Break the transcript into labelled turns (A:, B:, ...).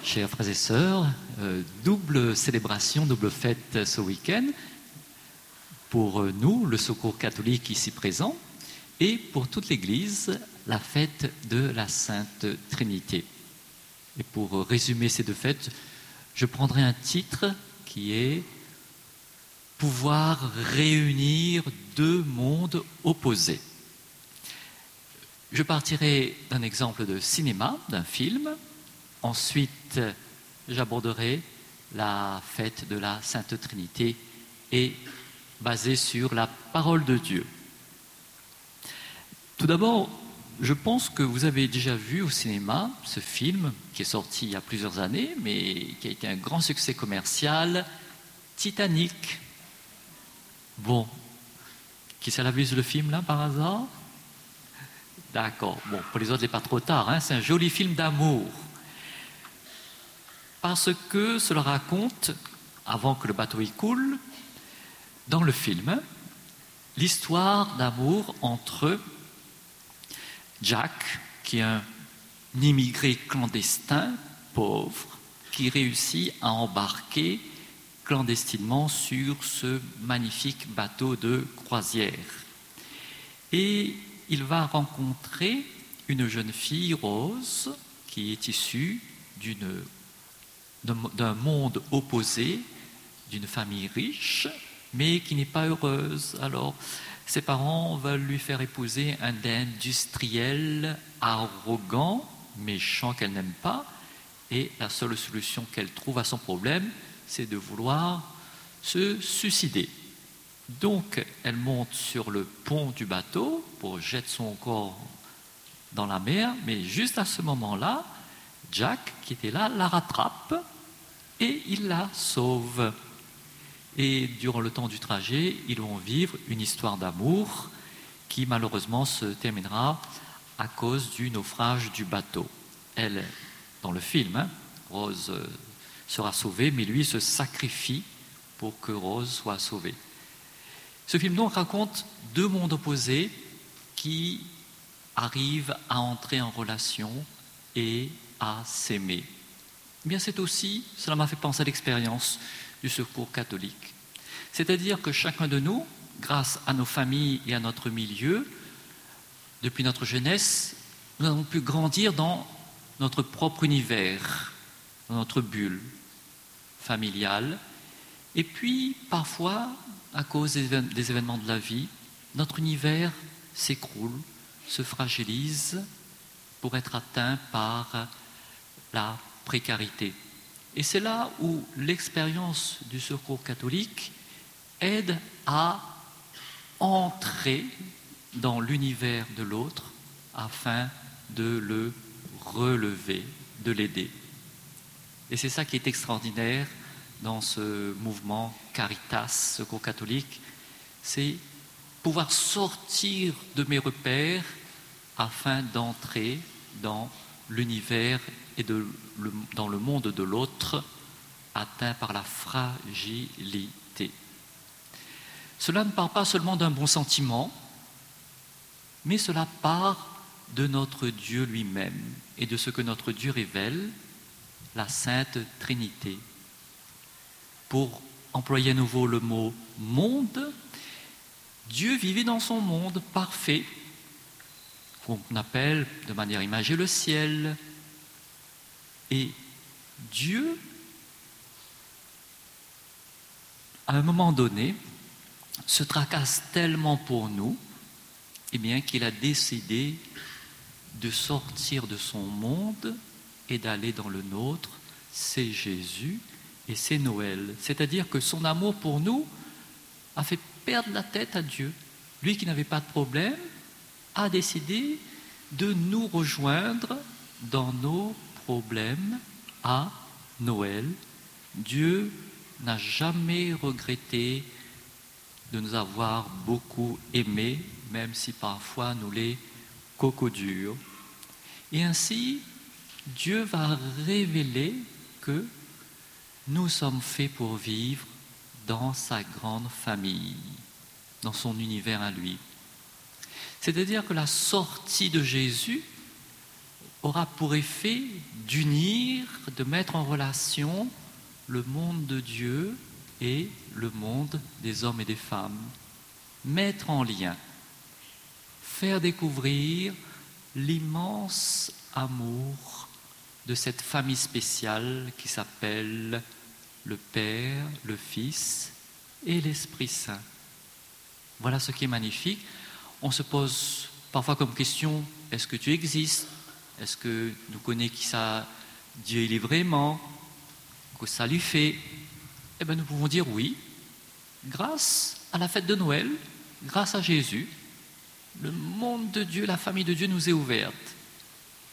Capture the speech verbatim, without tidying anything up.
A: chers frères et sœurs, euh, double célébration, double fête ce week-end pour nous, le Secours catholique ici présent, et pour toute l'Église, la fête de la Sainte Trinité. Et pour résumer ces deux fêtes, je prendrai un titre qui est « Pouvoir réunir deux mondes opposés ». Je partirai d'un exemple de cinéma, d'un film. Ensuite, j'aborderai la fête de la Sainte Trinité et basée sur la parole de Dieu. Tout d'abord, je pense que vous avez déjà vu au cinéma ce film qui est sorti il y a plusieurs années, mais qui a été un grand succès commercial, Titanic. Bon, qui ça l'a vu le film là par hasard? D'accord, bon, pour les autres, il n'est pas trop tard, hein, c'est un joli film d'amour. Parce que cela raconte, avant que le bateau y coule, dans le film, l'histoire d'amour entre Jack, qui est un immigré clandestin, pauvre, qui réussit à embarquer clandestinement sur ce magnifique bateau de croisière. Et il va rencontrer une jeune fille, Rose, qui est issue d'une d'un monde opposé, d'une famille riche, mais qui n'est pas heureuse. Alors, ses parents veulent lui faire épouser un industriel arrogant, méchant qu'elle n'aime pas, et la seule solution qu'elle trouve à son problème, c'est de vouloir se suicider. Donc, elle monte sur le pont du bateau pour jeter son corps dans la mer, mais juste à ce moment-là, Jack, qui était là, la rattrape et il la sauve. Et durant le temps du trajet, ils vont vivre une histoire d'amour qui malheureusement se terminera à cause du naufrage du bateau. Elle, dans le film, hein, Rose sera sauvée, mais lui se sacrifie pour que Rose soit sauvée. Ce film donc raconte deux mondes opposés qui arrivent à entrer en relation et à s'aimer. Eh bien, c'est aussi, cela m'a fait penser à l'expérience du Secours catholique. C'est-à-dire que chacun de nous, grâce à nos familles et à notre milieu, depuis notre jeunesse, nous avons pu grandir dans notre propre univers, dans notre bulle familiale. Et puis, parfois, à cause des événements de la vie, notre univers s'écroule, se fragilise pour être atteint par la précarité. Et c'est là où l'expérience du Secours catholique aide à entrer dans l'univers de l'autre afin de le relever, de l'aider. Et c'est ça qui est extraordinaire dans ce mouvement Caritas, Secours catholique, c'est pouvoir sortir de mes repères afin d'entrer dans l'univers et de, le, dans le monde de l'autre atteint par la fragilité. Cela ne part pas seulement d'un bon sentiment, mais cela part de notre Dieu lui-même et de ce que notre Dieu révèle, la Sainte Trinité. Pour employer à nouveau le mot « monde », Dieu vivait dans son monde parfait, qu'on appelle de manière imagée le ciel. Et Dieu, à un moment donné, se tracasse tellement pour nous, eh bien, qu'il a décidé de sortir de son monde et d'aller dans le nôtre. C'est Jésus et c'est Noël. C'est-à-dire que son amour pour nous a fait perdre la tête à Dieu. Lui qui n'avait pas de problème a décidé de nous rejoindre dans nos problèmes à Noël. Dieu n'a jamais regretté de nous avoir beaucoup aimés, même si parfois nous les cocodures. Et ainsi, Dieu va révéler que nous sommes faits pour vivre dans sa grande famille, dans son univers à lui. C'est-à-dire que la sortie de Jésus aura pour effet d'unir, de mettre en relation le monde de Dieu et le monde des hommes et des femmes. Mettre en lien, faire découvrir l'immense amour de cette famille spéciale qui s'appelle le Père, le Fils et l'Esprit Saint. Voilà ce qui est magnifique. On se pose parfois comme question, est-ce que Dieu existe? Est-ce que nous connaissons qui ça, Dieu il est vraiment? Que ça lui fait? Eh bien nous pouvons dire oui, grâce à la fête de Noël, grâce à Jésus, le monde de Dieu, la famille de Dieu nous est ouverte.